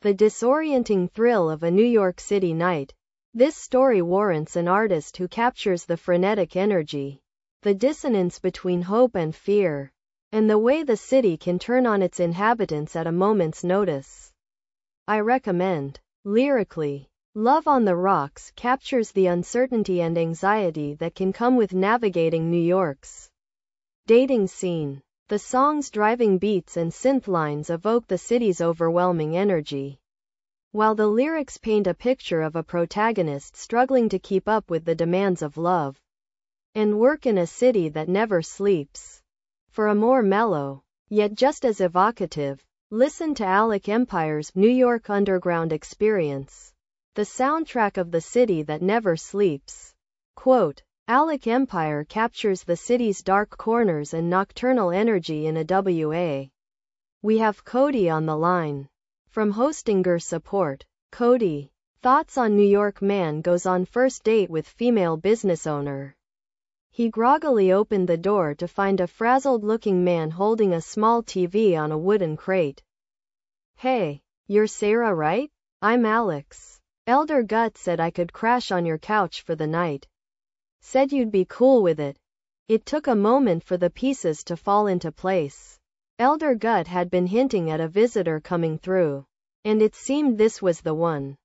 The disorienting thrill of a New York City night. This story warrants an artist who captures the frenetic energy, the dissonance between hope and fear, and the way the city can turn on its inhabitants at a moment's notice. I recommend. Lyrically, Love on the Rocks captures the uncertainty and anxiety that can come with navigating New York's dating scene. The song's driving beats and synth lines evoke the city's overwhelming energy, while the lyrics paint a picture of a protagonist struggling to keep up with the demands of love and work in a city that never sleeps. For a more mellow, yet just as evocative, listen to Alec Empire's New York Underground Experience, the soundtrack of the city that never sleeps. Quote, Alec Empire captures the city's dark corners and nocturnal energy in a WA. We have Cody on the line. From Hostinger Support. Cody. Thoughts on New York man goes on first date with female business owner. He groggily opened the door to find a frazzled-looking man holding a small TV on a wooden crate. Hey, you're Sarah, right? I'm Alex. Elder Gut said I could crash on your couch for the night. Said you'd be cool with it. It took a moment for the pieces to fall into place. Elder Gut had been hinting at a visitor coming through, and it seemed this was the one.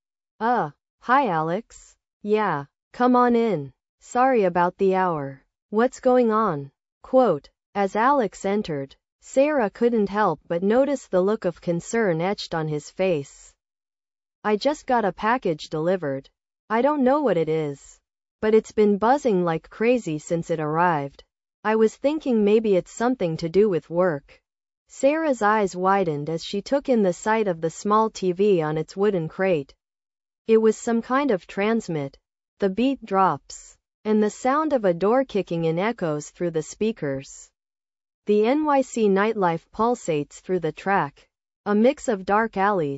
Hi Alex. Yeah, come on in. Sorry about the hour. What's going on? Quote, as Alex entered, Sarah couldn't help but notice the look of concern etched on his face. I just got a package delivered. I don't know what it is, but it's been buzzing like crazy since it arrived. I was thinking maybe it's something to do with work. Sarah's eyes widened as she took in the sight of the small TV on its wooden crate. It was some kind of transmit. The beat drops, and the sound of a door kicking in echoes through the speakers. The NYC nightlife pulsates through the track, a mix of dark alleys,